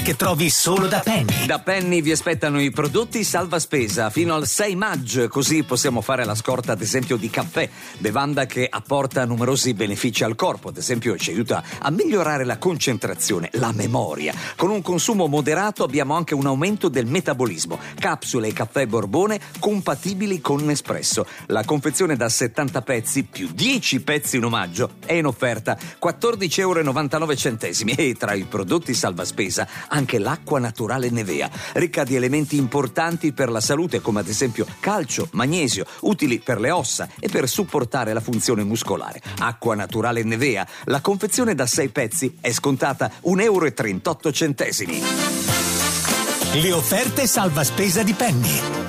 che trovi solo da Penny. Da Penny vi aspettano i prodotti salva spesa fino al 6 maggio, così possiamo fare la scorta ad esempio di caffè, bevanda che apporta numerosi benefici al corpo, ad esempio ci aiuta a migliorare la concentrazione, la memoria. Con un consumo moderato abbiamo anche un aumento del metabolismo. Capsule e caffè Borbone compatibili con Nespresso. La confezione da 70 pezzi più 10 pezzi in omaggio è in offerta 14,99 € e tra i prodotti salva spesa anche l'acqua naturale Nevea, ricca di elementi importanti per la salute come ad esempio calcio, magnesio, utili per le ossa e per supportare la funzione muscolare. Acqua naturale Nevea, la confezione da 6 pezzi è scontata 1,38 €. Le offerte salva spesa di Penny.